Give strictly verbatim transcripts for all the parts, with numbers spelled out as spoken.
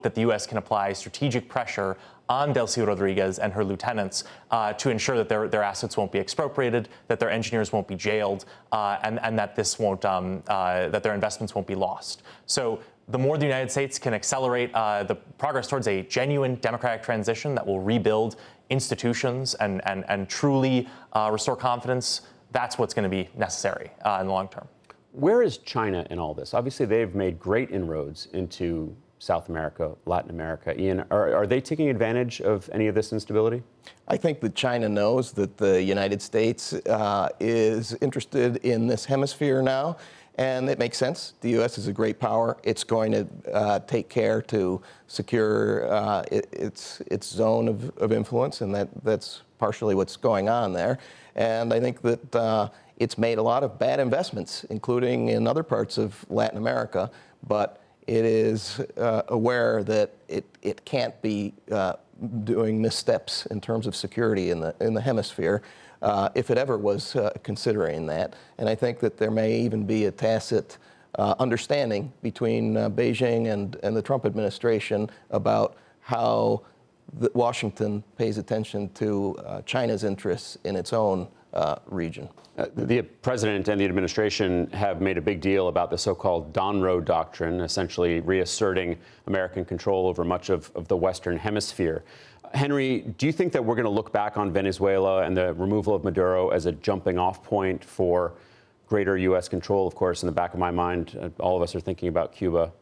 that the U S can apply strategic pressure on Delcy Rodriguez and her lieutenants uh, to ensure that their, their assets won't be expropriated, that their engineers won't be jailed, uh, and, and that this won't, um, uh, that their investments won't be lost. So the more the United States can accelerate uh, the progress towards a genuine democratic transition that will rebuild institutions and, and, and truly uh, restore confidence, that's what's going to be necessary uh, in the long term. Where is China in all this? Obviously, they've made great inroads into South America, Latin America. Ian, are, are they taking advantage of any of this instability? I think that China knows that the United States uh, is interested in this hemisphere now, and it makes sense. The U S is a great power. It's going to uh, take care to secure uh, it, its its zone of, of influence, and that, that's partially what's going on there. And I think that uh, it's made a lot of bad investments, including in other parts of Latin America, but it is uh, aware that it, it can't be uh, doing missteps in terms of security in the, in the hemisphere uh, if it ever was uh, considering that. And I think that there may even be a tacit uh, understanding between uh, Beijing and, and the Trump administration about how the Washington pays attention to uh, China's interests in its own uh, region. Uh, the president and the administration have made a big deal about the so-called Donroe Doctrine, essentially reasserting American control over much of, of the Western Hemisphere. Henry, do you think that we're going to look back on Venezuela and the removal of Maduro as a jumping-off point for greater U S control? Of course, in the back of my mind, uh, all of us are thinking about Cuba.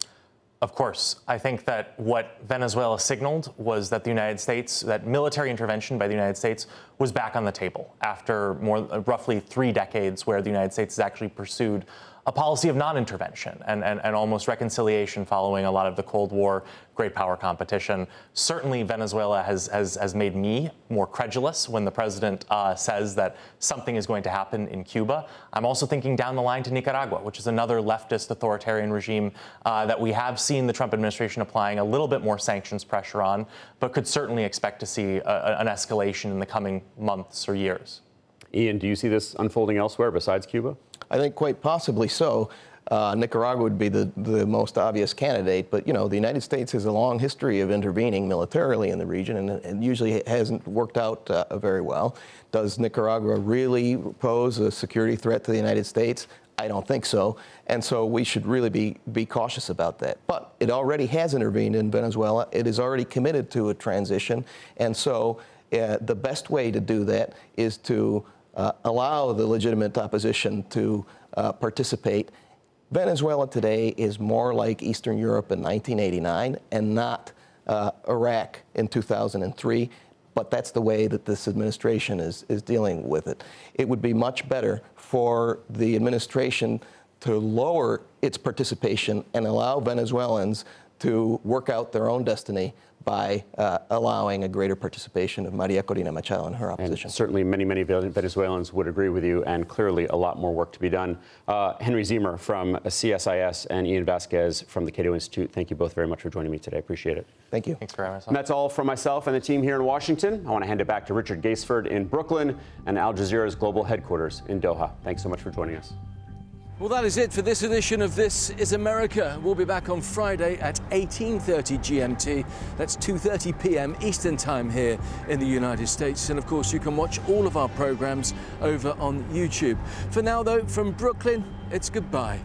Of course. I think that what Venezuela signaled was that the United States, that military intervention by the United States was back on the table after more roughly three decades where the United States has actually pursued a policy of non-intervention and, and, and almost reconciliation following a lot of the Cold War great power competition. Certainly, Venezuela has, has, has made me more credulous when the president uh, says that something is going to happen in Cuba. I'm also thinking down the line to Nicaragua, which is another leftist authoritarian regime uh, that we have seen the Trump administration applying a little bit more sanctions pressure on, but could certainly expect to see a, an escalation in the coming months or years. Ian, do you see this unfolding elsewhere besides Cuba? I think quite possibly so. Uh, Nicaragua would be the, the most obvious candidate, but, you know, the United States has a long history of intervening militarily in the region, and it usually hasn't worked out uh, very well. Does Nicaragua really pose a security threat to the United States? I don't think so, and so we should really be, be cautious about that. But it already has intervened in Venezuela. It is already committed to a transition, and so uh, the best way to do that is to Uh, allow the legitimate opposition to uh, participate. Venezuela today is more like Eastern Europe in nineteen eighty-nine and not uh, Iraq in two thousand three, but that's the way that this administration is, is dealing with it. It would be much better for the administration to lower its participation and allow Venezuelans to work out their own destiny by uh, allowing a greater participation of Maria Corina Machado and her opposition. And certainly many, many Venezuelans would agree with you, and clearly a lot more work to be done. Uh, Henry Ziemer from C S I S and Ian Vasquez from the Cato Institute, thank you both very much for joining me today. I appreciate it. Thank you. Thanks for having us on. And that's all from myself and the team here in Washington. I want to hand it back to Richard Gaisford in Brooklyn and Al Jazeera's global headquarters in Doha. Thanks so much for joining us. Well, that is it for this edition of This is America. We'll be back on Friday at eighteen thirty G M T. That's two thirty p m Eastern Time here in the United States. And of course, you can watch all of our programs over on YouTube. For now, though, from Brooklyn, it's goodbye.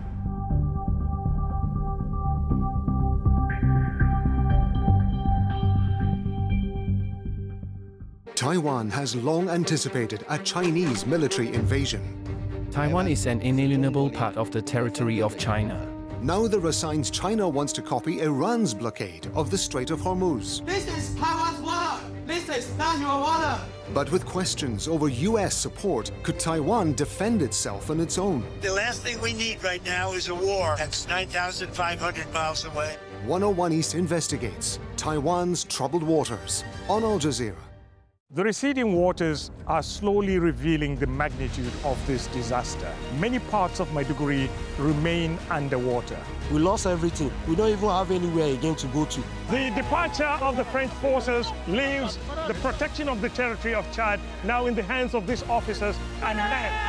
Taiwan has long anticipated a Chinese military invasion. Taiwan is an inalienable part of the territory of China. Now there are signs China wants to copy Iran's blockade of the Strait of Hormuz. This is Taiwan's water. This is not your water. But with questions over U S support, could Taiwan defend itself on its own? The last thing we need right now is a war that's nine thousand five hundred miles away. one oh one East investigates Taiwan's troubled waters on Al Jazeera. The receding waters are slowly revealing the magnitude of this disaster. Many parts of Maiduguri remain underwater. We lost everything. We don't even have anywhere again to go to. The departure of the French forces leaves the protection of the territory of Chad now in the hands of these officers and men.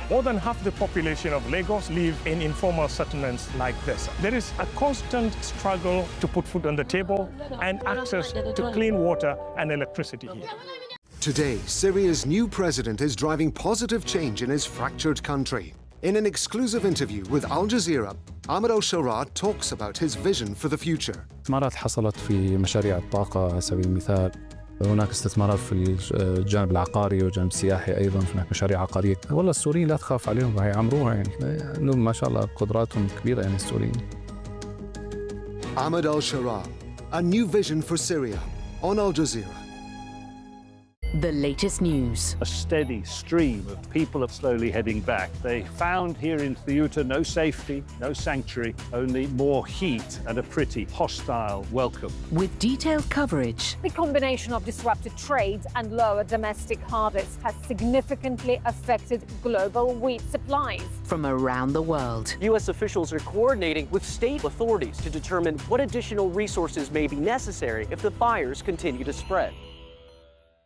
More than half the population of Lagos live in informal settlements like this. There is a constant struggle to put food on the table and access to clean water and electricity here. Today, Syria's new president is driving positive change in his fractured country. In an exclusive interview with Al Jazeera, Ahmed al-Sharaa talks about his vision for the future. استثمارات حصلت في مشاريع الطاقة على سبيل المثال. هناك استثمارات في الجانب العقاري والجانب السياحي أيضا. هناك مشاريع عقارية. والله السوريين لا تخاف عليهم، راح يعمروها يعني. لهم ما شاء الله قدراتهم كبيرة يعني السوريين. Ahmed al-Sharaa, a new vision for Syria on Al Jazeera. The latest news. A steady stream of people are slowly heading back. They found here in Ceuta no safety, no sanctuary, only more heat and a pretty hostile welcome. With detailed coverage. The combination of disrupted trade and lower domestic harvests has significantly affected global wheat supplies. From around the world. U S officials are coordinating with state authorities to determine what additional resources may be necessary if the fires continue to spread.